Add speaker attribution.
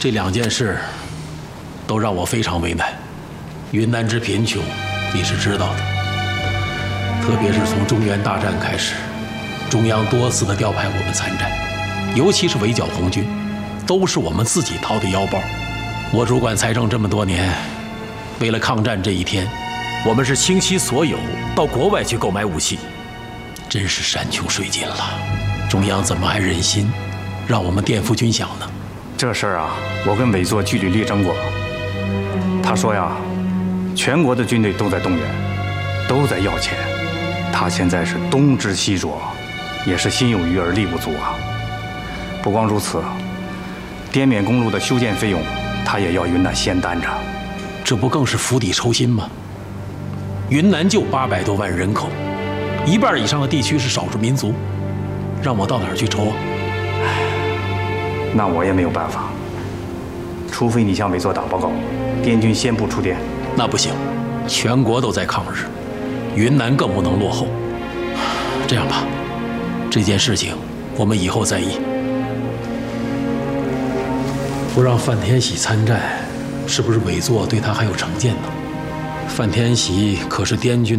Speaker 1: 这2件事都让我非常为难。云南之贫穷，你是知道的，特别是从中原大战开始，中央多次的调派我们参战，尤其是围剿红军，都是我们自己掏的腰包。我主管财政这么多年，为了抗战这一天，我们是倾其所有到国外去购买武器，真是山穷水尽了。中央怎么还忍心让我们垫付军饷呢？
Speaker 2: 这事儿啊，我跟委座据理力争过。他说呀，全国的军队都在动员，都在要钱，他现在是东支西着，也是心有余而力不足啊。不光如此，滇缅公路的修建费用，他也要云南先担着。
Speaker 1: 这不更是釜底抽薪吗？云南就800多万人口，1半以上的地区是少数民族，让我到哪儿去抽啊？
Speaker 2: 那我也没有办法，除非你向委座打报告，滇军先不出滇。
Speaker 1: 那不行，全国都在抗日，云南更不能落后。这样吧，这件事情我们以后再议。不让范天喜参战，是不是委座对他还有成见呢？范天喜可是滇军